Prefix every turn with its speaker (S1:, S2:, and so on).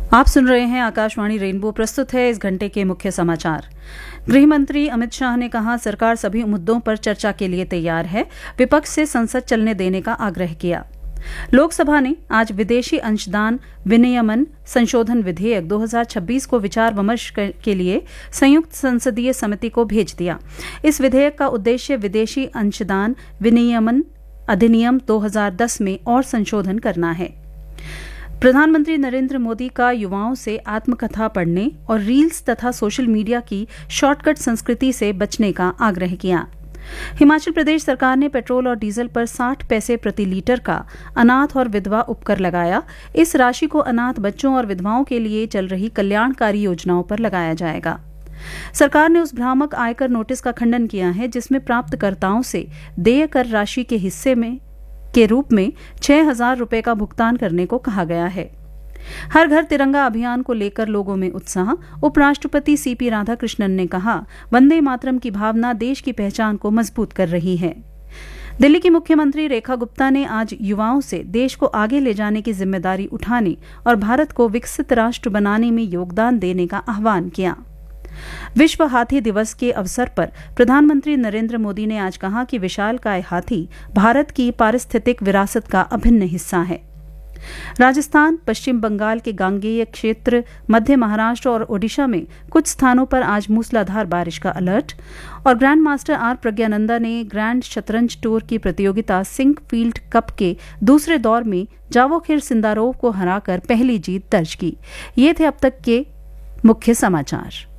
S1: आप सुन रहे हैं आकाशवाणी रेनबो। प्रस्तुत है इस घंटे के मुख्य समाचार। गृह मंत्री अमित शाह ने कहा, सरकार सभी मुद्दों पर चर्चा के लिए तैयार है। विपक्ष से संसद चलने देने का आग्रह किया। लोकसभा ने आज विदेशी अंशदान विनियमन संशोधन विधेयक 2026 को विचार विमर्श के लिए संयुक्त संसदीय समिति को भेज दिया। इस विधेयक का उद्देश्य विदेशी अंशदान विनियमन अधिनियम 2010 में और संशोधन करना है। प्रधानमंत्री नरेंद्र मोदी का युवाओं से आत्मकथा पढ़ने और रील्स तथा सोशल मीडिया की शॉर्टकट संस्कृति से बचने का आग्रह किया। हिमाचल प्रदेश सरकार ने पेट्रोल और डीजल पर 60 पैसे प्रति लीटर का अनाथ और विधवा उपकर लगाया। इस राशि को अनाथ बच्चों और विधवाओं के लिए चल रही कल्याणकारी योजनाओं पर लगाया जाएगा। सरकार ने उस भ्रामक आयकर नोटिस का खंडन किया है जिसमें प्राप्तकर्ताओं से देय कर राशि के हिस्से के रूप में 6,000 रुपये का भुगतान करने को कहा गया है। हर घर तिरंगा अभियान को लेकर लोगों में उत्साह। उपराष्ट्रपति सीपी राधाकृष्णन ने कहा, वंदे मातरम की भावना देश की पहचान को मजबूत कर रही है। दिल्ली की मुख्यमंत्री रेखा गुप्ता ने आज युवाओं से देश को आगे ले जाने की जिम्मेदारी उठाने और भारत को विकसित राष्ट्र बनाने में योगदान देने का आह्वान किया। विश्व हाथी दिवस के अवसर पर प्रधानमंत्री नरेंद्र मोदी ने आज कहा कि विशालकाय हाथी भारत की पारिस्थितिक विरासत का अभिन्न हिस्सा है। राजस्थान, पश्चिम बंगाल के गांगेय क्षेत्र, मध्य महाराष्ट्र और ओडिशा में कुछ स्थानों पर आज मूसलाधार बारिश का अलर्ट। और ग्रैंड मास्टर आर प्रज्ञानंदा ने ग्रैंड शतरंज टूर की प्रतियोगिता सिंक फील्ड कप के दूसरे दौर में जावोखिर सिंदारोव को हराकर पहली जीत दर्ज की। ये थे अब तक के मुख्य समाचार।